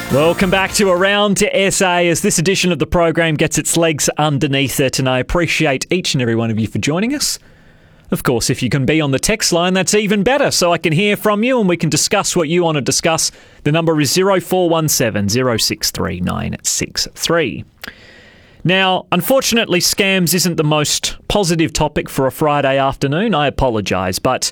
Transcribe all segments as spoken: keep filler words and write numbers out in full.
Welcome back to Around to S A as this edition of the program gets its legs underneath it, and I appreciate each and every one of you for joining us. Of course, if you can be on the text line, that's even better, so I can hear from you and we can discuss what you want to discuss. The number is zero four one seven, zero six three, nine six three. Now, unfortunately, scams isn't the most positive topic for a Friday afternoon. I apologise, but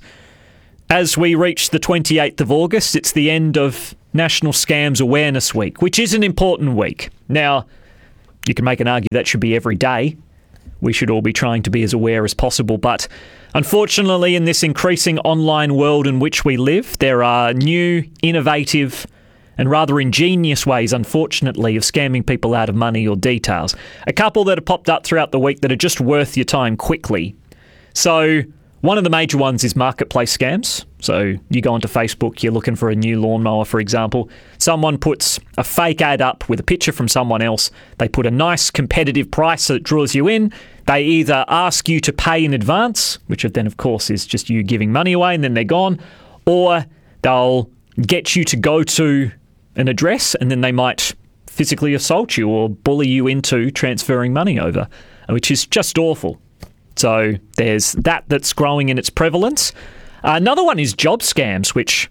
as we reach the twenty-eighth of August, it's the end of National Scams Awareness Week, which is an important week. Now, you can make an argument that should be every day. We should all be trying to be as aware as possible, but unfortunately, in this increasing online world in which we live, there are new, innovative, and rather ingenious ways, unfortunately, of scamming people out of money or details. A couple that have popped up throughout the week that are just worth your time quickly. So, one of the major ones is marketplace scams. So you go onto Facebook, you're looking for a new lawnmower, for example. Someone puts a fake ad up with a picture from someone else. They put a nice competitive price that draws you in. They either ask you to pay in advance, which then, of course, is just you giving money away and then they're gone, or they'll get you to go to an address and then they might physically assault you or bully you into transferring money over, which is just awful. So there's that that's growing in its prevalence. Uh, another one is job scams, which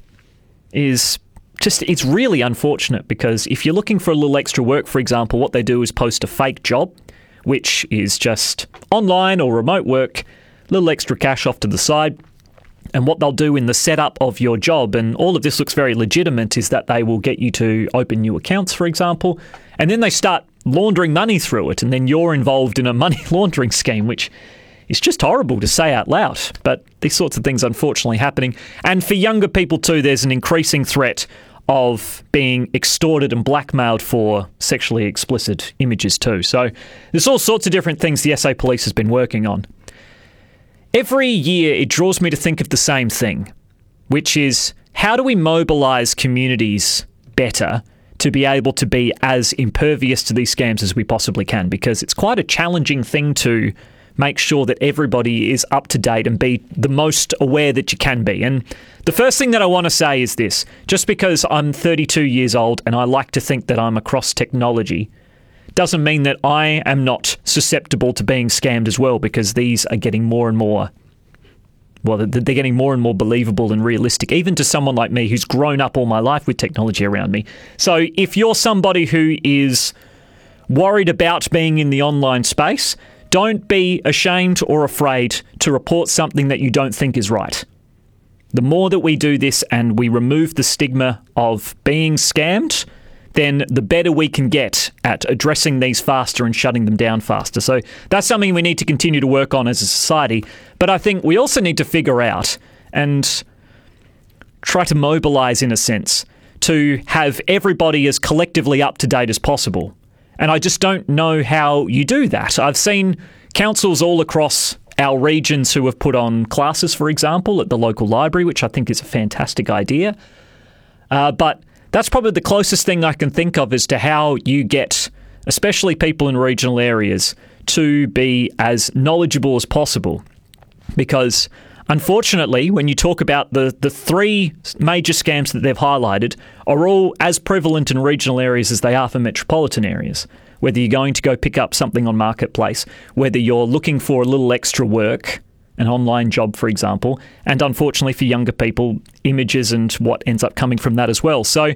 is just, it's really unfortunate because if you're looking for a little extra work, for example, what they do is post a fake job, which is just online or remote work, little extra cash off to the side. And what they'll do in the setup of your job, and all of this looks very legitimate, is that they will get you to open new accounts, for example, and then they start laundering money through it, and then you're involved in a money laundering scheme, which it's just horrible to say out loud, but these sorts of things unfortunately happening. And for younger people too, there's an increasing threat of being extorted and blackmailed for sexually explicit images too. So there's all sorts of different things the S A Police has been working on. Every year it draws me to think of the same thing, which is how do we mobilise communities better to be able to be as impervious to these scams as we possibly can, because it's quite a challenging thing to make sure that everybody is up to date and be the most aware that you can be. And the first thing that I want to say is this: just because I'm thirty-two years old and I like to think that I'm across technology doesn't mean that I am not susceptible to being scammed as well, because these are getting more and more, well, they're getting more and more believable and realistic, even to someone like me who's grown up all my life with technology around me. So if you're somebody who is worried about being in the online space, don't be ashamed or afraid to report something that you don't think is right. The more that we do this and we remove the stigma of being scammed, then the better we can get at addressing these faster and shutting them down faster. So that's something we need to continue to work on as a society. But I think we also need to figure out and try to mobilise, in a sense, to have everybody as collectively up to date as possible. And I just don't know how you do that. I've seen councils all across our regions who have put on classes, for example, at the local library, which I think is a fantastic idea. Uh, but that's probably the closest thing I can think of as to how you get, especially people in regional areas, to be as knowledgeable as possible. Because unfortunately, when you talk about the, the three major scams that they've highlighted are all as prevalent in regional areas as they are for metropolitan areas. Whether you're going to go pick up something on Marketplace, whether you're looking for a little extra work, an online job, for example, and unfortunately for younger people, images and what ends up coming from that as well. So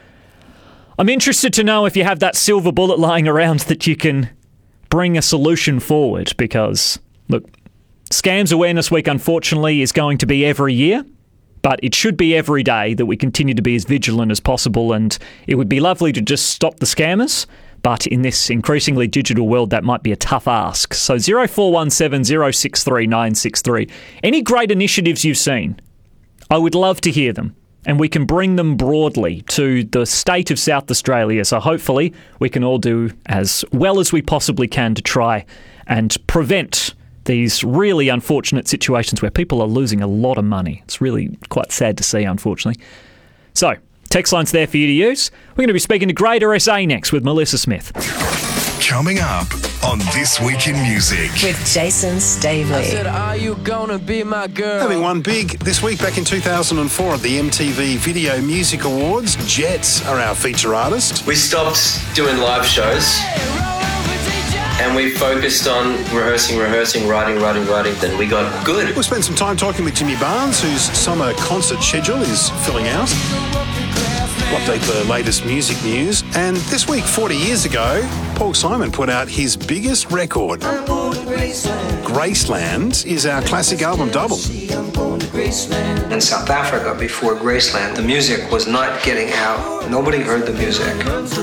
I'm interested to know if you have that silver bullet lying around that you can bring a solution forward, because, look, Scams Awareness Week, unfortunately, is going to be every year, but it should be every day that we continue to be as vigilant as possible, and it would be lovely to just stop the scammers, but in this increasingly digital world, that might be a tough ask. So zero four one seven, zero six three, nine six three. Any great initiatives you've seen, I would love to hear them, and we can bring them broadly to the state of South Australia. So hopefully we can all do as well as we possibly can to try and prevent these really unfortunate situations where people are losing a lot of money. It's really quite sad to see, unfortunately. So, text line's there for you to use. We're going to be speaking to Greater S A next with Melissa Smith. Coming up on This Week in Music. With Jason Stavely. I said, are you gonna be my girl? Having one big this week back in two thousand four at the M T V Video Music Awards. Jets are our feature artist. We stopped doing live shows and we focused on rehearsing, rehearsing, writing, writing, writing. Then we got good. We'll spend some time talking with Jimmy Barnes, whose summer concert schedule is filling out. We'll update the latest music news. And this week, forty years ago, Paul Simon put out his biggest record. Graceland is our classic album double. In South Africa, before Graceland, the music was not getting out. Nobody heard the music.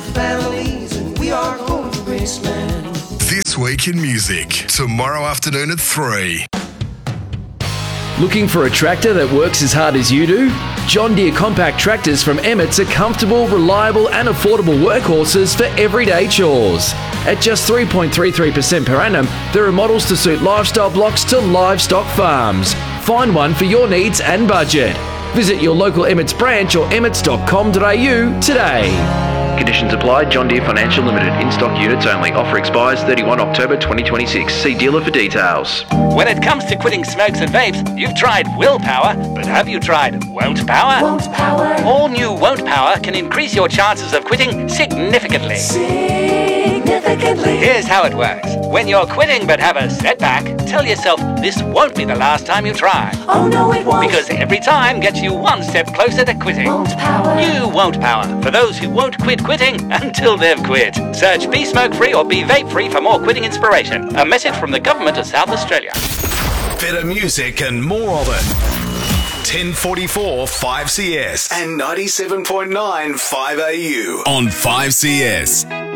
This Week in Music, tomorrow afternoon at three. Looking for a tractor that works as hard as you do? John Deere compact tractors from Emmett's are comfortable, reliable and affordable workhorses for everyday chores. At just three point three three percent per annum, there are models to suit lifestyle blocks to livestock farms. Find one for your needs and budget. Visit your local Emmett's branch or emmets dot com dot a u today. Conditions apply. John Deere Financial Limited. In-stock units only. Offer expires thirty-first October twenty twenty-six. See dealer for details. When it comes to quitting smokes and vapes, you've tried willpower, but have you tried Won't Power? Won't Power. All new Won't Power can increase your chances of quitting significantly. Significantly. Here's how it works. When you're quitting but have a setback, tell yourself this won't be the last time you try. Oh no, it won't. Because every time gets you one step closer to quitting. Won't Power. New Won't Power for those who won't quit quitting until they've quit. Search Be Smoke Free or Be Vape Free for more quitting inspiration. A message from the Government of South Australia. Better music and more of it. ten forty-four five C S and ninety-seven point nine five A U on five C S.